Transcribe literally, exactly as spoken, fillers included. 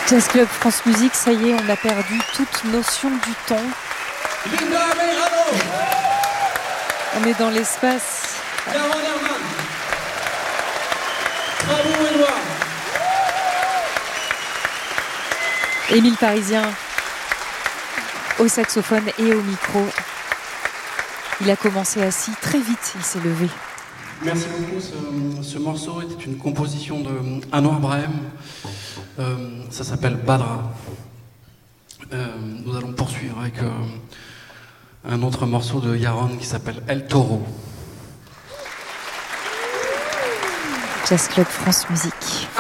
Jazz Club France Musique, ça y est, on a perdu toute notion du temps. Linda Meirano. On est dans l'espace. Yaron Herman. Bravo Edouard. Émile Parisien au saxophone et au micro. Il a commencé assis, très vite il s'est levé. Merci beaucoup. Ce, ce morceau était une composition de Anouar Brahim. Euh, ça s'appelle Badra. Euh, nous allons poursuivre avec euh, un autre morceau de Yaron qui s'appelle El Toro. Jazz Club France Musique.